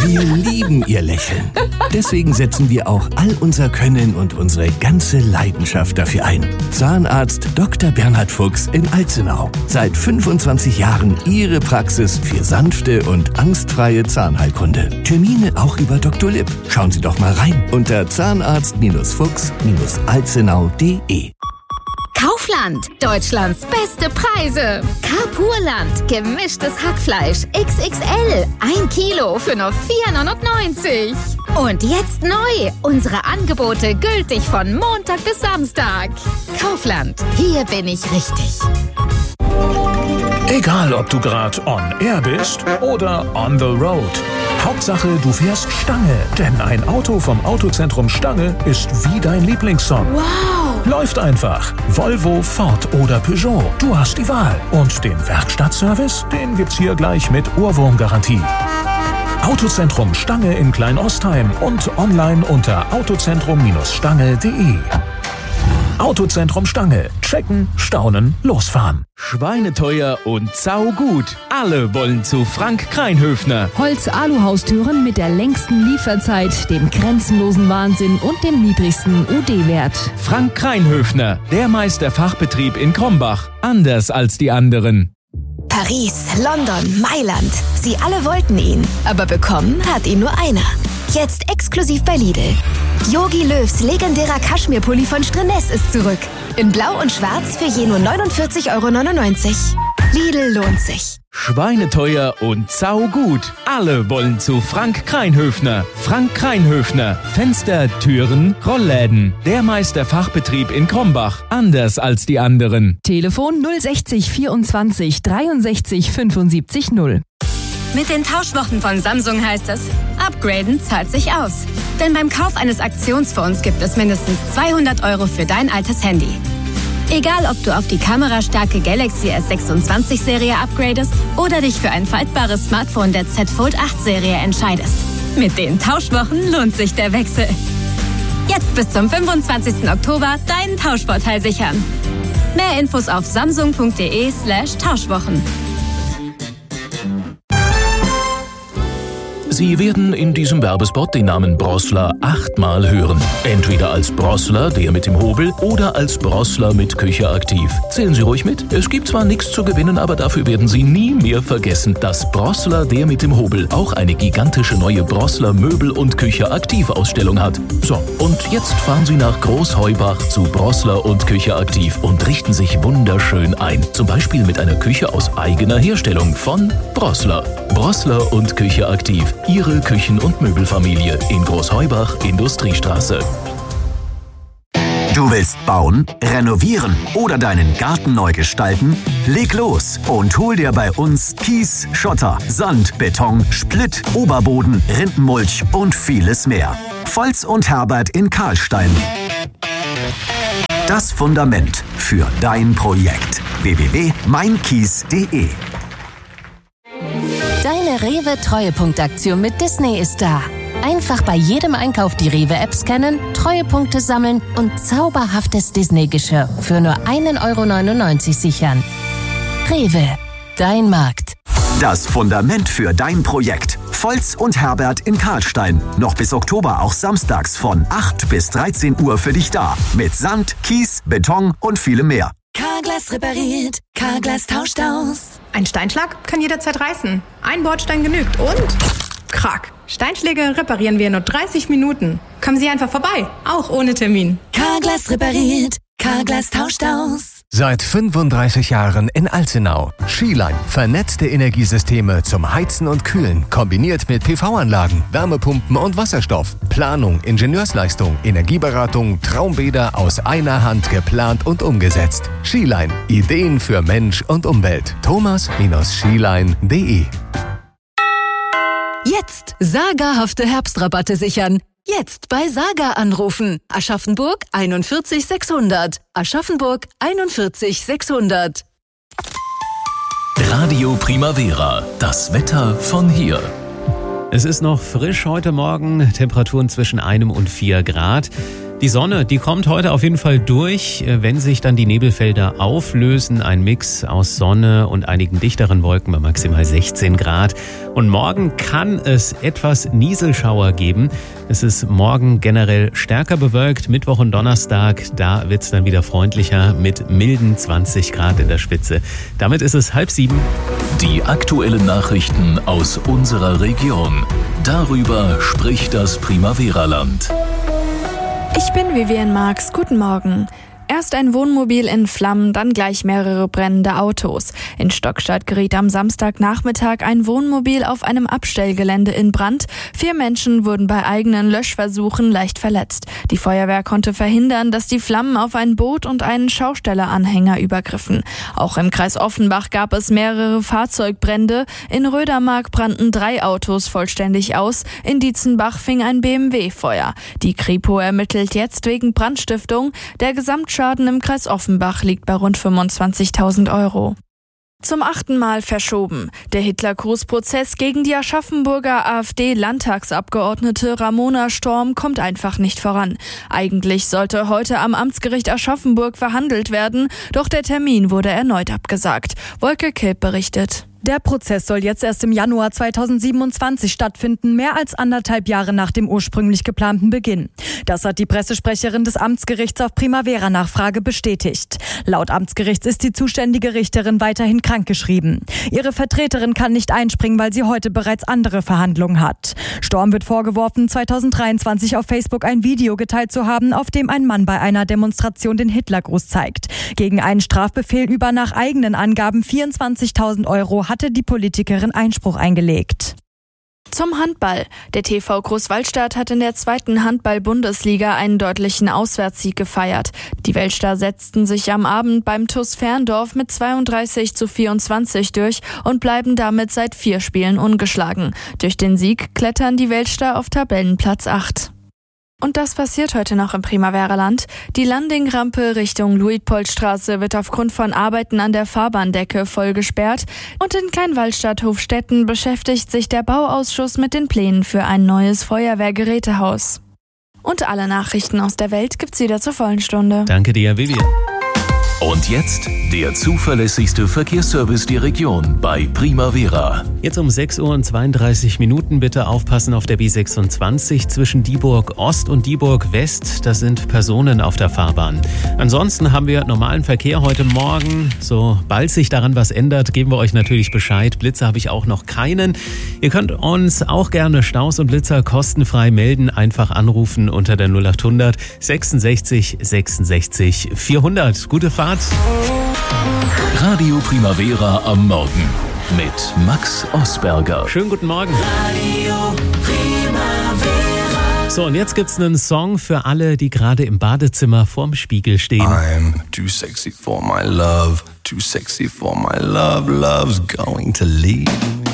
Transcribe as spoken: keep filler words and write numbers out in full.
Wir lieben Ihr Lächeln. Deswegen setzen wir auch all unser Können und unsere ganze Leidenschaft dafür ein. Zahnarzt Doktor Bernhard Fuchs in Alzenau. Seit fünfundzwanzig Jahren Ihre Praxis für sanfte und angstfreie Zahnheilkunde. Termine auch über Doktor Lipp. Schauen Sie doch mal rein unter zahnarzt Fuchs Alzenau punkt de. Kaufland, Deutschlands beste Preise. Carpurland, gemischtes Hackfleisch X X L, ein Kilo für nur vier neunundneunzig. Und jetzt neu, unsere Angebote gültig von Montag bis Samstag. Kaufland, hier bin ich richtig. Egal, ob du gerade on air bist oder on the road. Hauptsache, du fährst Stange. Denn ein Auto vom Autozentrum Stange ist wie dein Lieblingssong. Wow! Läuft einfach. Volvo, Ford oder Peugeot. Du hast die Wahl. Und den Werkstattservice, den gibt's hier gleich mit Ohrwurmgarantie. Autozentrum Stange in Kleinostheim und online unter autozentrum Stange punkt de. Autozentrum Stange. Checken, staunen, losfahren. Schweineteuer und saugut. Alle wollen zu Frank Kreinhöfner. Holz-Alu-Haustüren mit der längsten Lieferzeit, dem grenzenlosen Wahnsinn und dem niedrigsten U D-Wert. Frank Kreinhöfner, der Meisterfachbetrieb in Krombach. Anders als die anderen. Paris, London, Mailand. Sie alle wollten ihn, aber bekommen hat ihn nur einer. Jetzt exklusiv bei Lidl. Jogi Löws legendärer Kaschmirpulli von Strenes ist zurück. In Blau und Schwarz für je nur neunundvierzig Euro neunundneunzig. Lidl lohnt sich. Schweineteuer und saugut. Alle wollen zu Frank Kreinhöfner. Frank Kreinhöfner. Fenster, Türen, Rollläden. Der Meisterfachbetrieb in Krombach. Anders als die anderen. Telefon null sechzig vierundzwanzig dreiundsechzig fünfundsiebzig null. Mit den Tauschwochen von Samsung heißt es, upgraden zahlt sich aus. Denn beim Kauf eines Aktionsphones gibt es mindestens zweihundert Euro für dein altes Handy. Egal, ob du auf die kamerastarke Galaxy S sechsundzwanzig Serie upgradest oder dich für ein faltbares Smartphone der Z Fold acht Serie entscheidest. Mit den Tauschwochen lohnt sich der Wechsel. Jetzt bis zum fünfundzwanzigsten Oktober deinen Tauschvorteil sichern. Mehr Infos auf samsung punkt de slash Tauschwochen. Sie werden in diesem Werbespot den Namen Brossler achtmal hören. Entweder als Brossler, der mit dem Hobel, oder als Brossler mit Küche aktiv. Zählen Sie ruhig mit. Es gibt zwar nichts zu gewinnen, aber dafür werden Sie nie mehr vergessen, dass Brossler, der mit dem Hobel, auch eine gigantische neue Brossler Möbel- und Küche aktiv Ausstellung hat. So, und jetzt fahren Sie nach Großheubach zu Brossler und Küche aktiv und richten sich wunderschön ein. Zum Beispiel mit einer Küche aus eigener Herstellung von Brossler. Brossler und Küche aktiv. Ihre Küchen- und Möbelfamilie in Großheubach, Industriestraße. Du willst bauen, renovieren oder deinen Garten neu gestalten? Leg los und hol dir bei uns Kies, Schotter, Sand, Beton, Splitt, Oberboden, Rindenmulch und vieles mehr. Volz und Herbert in Karlstein. Das Fundament für dein Projekt. w w w punkt mein kies punkt de. Deine Rewe-Treuepunktaktion mit Disney ist da. Einfach bei jedem Einkauf die Rewe-App scannen, Treuepunkte sammeln und zauberhaftes Disney-Geschirr für nur ein Euro neunundneunzig sichern. Rewe, dein Markt. Das Fundament für dein Projekt. Volz und Herbert in Karlstein. Noch bis Oktober auch samstags von acht bis dreizehn Uhr für dich da. Mit Sand, Kies, Beton und vielem mehr. Carglass repariert, Carglass tauscht aus. Ein Steinschlag kann jederzeit reißen. Ein Bordstein genügt und krack. Steinschläge reparieren wir in nur dreißig Minuten. Kommen Sie einfach vorbei, auch ohne Termin. Carglass repariert, Carglass tauscht aus. Seit fünfunddreißig Jahren in Alzenau. Skiline. Vernetzte Energiesysteme zum Heizen und Kühlen. Kombiniert mit P V-Anlagen, Wärmepumpen und Wasserstoff. Planung, Ingenieursleistung, Energieberatung, Traumbäder aus einer Hand geplant und umgesetzt. Skiline. Ideen für Mensch und Umwelt. thomas skiline punkt de. Jetzt sagerhafte Herbstrabatte sichern. Jetzt bei Saga anrufen. Aschaffenburg einundvierzig sechshundert. Aschaffenburg einundvierzig sechshundert. Radio Primavera. Das Wetter von hier. Es ist noch frisch heute Morgen, Temperaturen zwischen einem und vier Grad. Die Sonne, die kommt heute auf jeden Fall durch, wenn sich dann die Nebelfelder auflösen. Ein Mix aus Sonne und einigen dichteren Wolken bei maximal sechzehn Grad. Und morgen kann es etwas Nieselschauer geben. Es ist morgen generell stärker bewölkt. Mittwoch und Donnerstag, da wird es dann wieder freundlicher mit milden zwanzig Grad in der Spitze. Damit ist es halb sieben. Die aktuellen Nachrichten aus unserer Region. Darüber spricht das Primavera-Land. Ich bin Vivian Marx. Guten Morgen. Erst ein Wohnmobil in Flammen, dann gleich mehrere brennende Autos. In Stockstadt geriet am Samstagnachmittag ein Wohnmobil auf einem Abstellgelände in Brand. Vier Menschen wurden bei eigenen Löschversuchen leicht verletzt. Die Feuerwehr konnte verhindern, dass die Flammen auf ein Boot und einen Schaustelleranhänger übergriffen. Auch im Kreis Offenbach gab es mehrere Fahrzeugbrände. In Rödermark brannten drei Autos vollständig aus. In Dietzenbach fing ein B M W Feuer. Die Kripo ermittelt jetzt wegen Brandstiftung. Der Gesamtschaden im Kreis Offenbach liegt bei rund fünfundzwanzigtausend Euro. Zum achten Mal verschoben. Der Hitlergruß-Prozess gegen die Aschaffenburger AfD-Landtagsabgeordnete Ramona Storm kommt einfach nicht voran. Eigentlich sollte heute am Amtsgericht Aschaffenburg verhandelt werden, doch der Termin wurde erneut abgesagt. Wolke Kilp berichtet. Der Prozess soll jetzt erst im Januar zweitausendsiebenundzwanzig stattfinden, mehr als anderthalb Jahre nach dem ursprünglich geplanten Beginn. Das hat die Pressesprecherin des Amtsgerichts auf Primavera-Nachfrage bestätigt. Laut Amtsgerichts ist die zuständige Richterin weiterhin krankgeschrieben. Ihre Vertreterin kann nicht einspringen, weil sie heute bereits andere Verhandlungen hat. Storm wird vorgeworfen, zweitausenddreiundzwanzig auf Facebook ein Video geteilt zu haben, auf dem ein Mann bei einer Demonstration den Hitlergruß zeigt. Gegen einen Strafbefehl über nach eigenen Angaben vierundzwanzigtausend Euro hatte die Politikerin Einspruch eingelegt. Zum Handball. Der T V Großwallstadt hat in der zweiten Handball-Bundesliga einen deutlichen Auswärtssieg gefeiert. Die Weltstar setzten sich am Abend beim T U S Ferndorf mit zweiunddreißig zu vierundzwanzig durch und bleiben damit seit vier Spielen ungeschlagen. Durch den Sieg klettern die Weltstar auf Tabellenplatz acht. Und das passiert heute noch im Primavera-Land. Die Landingrampe Richtung Luitpoldstraße wird aufgrund von Arbeiten an der Fahrbahndecke voll gesperrt. Und in Kleinwallstadt-Hofstetten beschäftigt sich der Bauausschuss mit den Plänen für ein neues Feuerwehrgerätehaus. Und alle Nachrichten aus der Welt gibt's wieder zur vollen Stunde. Danke dir, Vivian. Und jetzt der zuverlässigste Verkehrsservice der Region bei Primavera. Jetzt um sechs Uhr und zweiunddreißig Minuten bitte aufpassen auf der B sechsundzwanzig zwischen Dieburg Ost und Dieburg West. Das sind Personen auf der Fahrbahn. Ansonsten haben wir normalen Verkehr heute Morgen. Sobald sich daran was ändert, geben wir euch natürlich Bescheid. Blitzer habe ich auch noch keinen. Ihr könnt uns auch gerne Staus und Blitzer kostenfrei melden. Einfach anrufen unter der null achthundert sechsundsechzig sechsundsechzig vierhundert. Gute Fahrt. Radio Primavera am Morgen mit Max Osberger. Schönen guten Morgen. Radio Primavera. So, und jetzt gibt's einen Song für alle, die gerade im Badezimmer vorm Spiegel stehen. I'm too sexy for my love, too sexy for my love, love's going to leave me.